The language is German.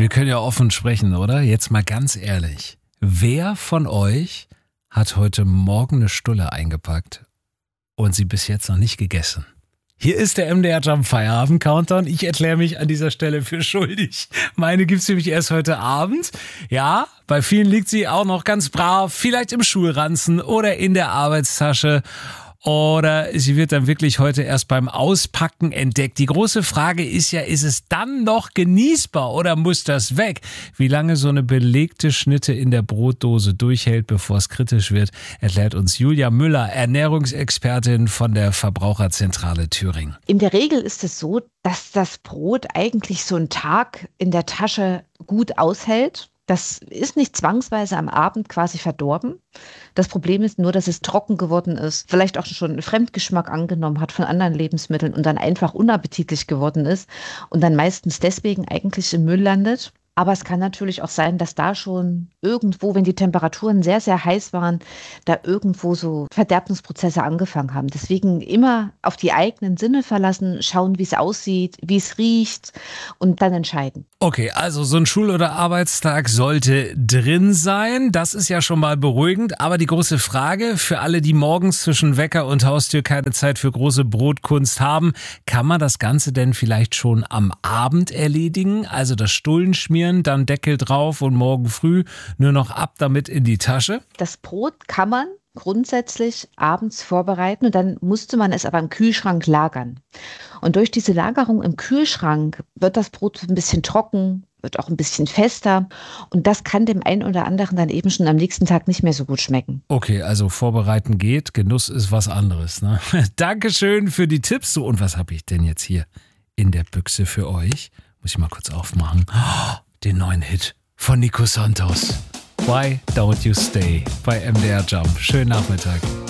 Wir können ja offen sprechen, oder? Jetzt mal ganz ehrlich. Wer von euch hat heute Morgen eine Stulle eingepackt und sie bis jetzt noch nicht gegessen? Hier ist der MDR Jump Feierabend Countdown. Ich erkläre mich an dieser Stelle für schuldig. Meine gibt's nämlich erst heute Abend. Ja, bei vielen liegt sie auch noch ganz brav, vielleicht im Schulranzen oder in der Arbeitstasche. Oder sie wird dann wirklich heute erst beim Auspacken entdeckt. Die große Frage ist ja, ist es dann noch genießbar oder muss das weg? Wie lange so eine belegte Schnitte in der Brotdose durchhält, bevor es kritisch wird, erklärt uns Julia Müller, Ernährungsexpertin von der Verbraucherzentrale Thüringen. In der Regel ist es so, dass das Brot eigentlich so einen Tag in der Tasche gut aushält. Das ist nicht zwangsweise am Abend quasi verdorben. Das Problem ist nur, dass es trocken geworden ist, vielleicht auch schon einen Fremdgeschmack angenommen hat von anderen Lebensmitteln und dann einfach unappetitlich geworden ist und dann meistens deswegen eigentlich im Müll landet. Aber es kann natürlich auch sein, dass da schon irgendwo, wenn die Temperaturen sehr, sehr heiß waren, da irgendwo so Verderbungsprozesse angefangen haben. Deswegen immer auf die eigenen Sinne verlassen, schauen, wie es aussieht, wie es riecht und dann entscheiden. Okay, also so ein Schul- oder Arbeitstag sollte drin sein. Das ist ja schon mal beruhigend. Aber die große Frage für alle, die morgens zwischen Wecker und Haustür keine Zeit für große Brotkunst haben, kann man das Ganze denn vielleicht schon am Abend erledigen? Also das Stullen schmieren, dann Deckel drauf und morgen früh nur noch ab damit in die Tasche? Das Brot kann man grundsätzlich abends vorbereiten und dann musste man es aber im Kühlschrank lagern. Und durch diese Lagerung im Kühlschrank wird das Brot ein bisschen trocken, wird auch ein bisschen fester und das kann dem einen oder anderen dann eben schon am nächsten Tag nicht mehr so gut schmecken. Okay, also vorbereiten geht, Genuss ist was anderes, ne? Dankeschön für die Tipps. So, und was habe ich denn jetzt hier in der Büchse für euch? Muss ich mal kurz aufmachen. Oh, den neuen Hit von Nico Santos. Why Don't You Stay bei MDR Jump. Schönen Nachmittag.